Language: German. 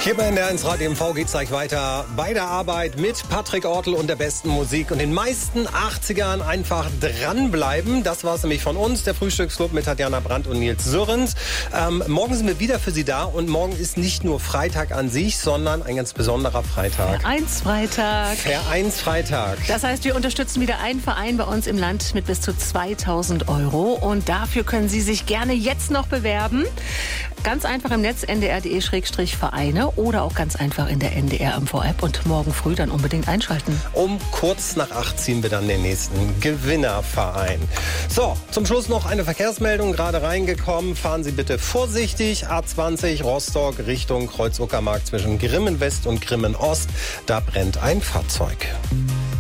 Hier bei NDR1 Radio MV geht's gleich weiter bei der Arbeit mit Patrick Ortel und der besten Musik und den meisten 80ern einfach dranbleiben. Das war's nämlich von uns, der Frühstücksclub mit Tatjana Brandt und Nils Sürrens. Morgen sind wir wieder für Sie da und morgen ist nicht nur Freitag an sich, sondern ein ganz besonderer Freitag. Vereinsfreitag. Vereinsfreitag. Das heißt, wir unterstützen wieder einen Verein bei uns im Land mit bis zu 2.000 € und dafür können Sie sich gerne jetzt noch bewerben. Ganz einfach im Netz ndr.de/Vereine oder auch ganz einfach in der NDR MV-App und morgen früh dann unbedingt einschalten. Um kurz nach 8 ziehen wir dann den nächsten Gewinnerverein. So, zum Schluss noch eine Verkehrsmeldung gerade reingekommen. Fahren Sie bitte vorsichtig. A20 Rostock Richtung Kreuz-Uckermark zwischen Grimmen West und Grimmen Ost. Da brennt ein Fahrzeug.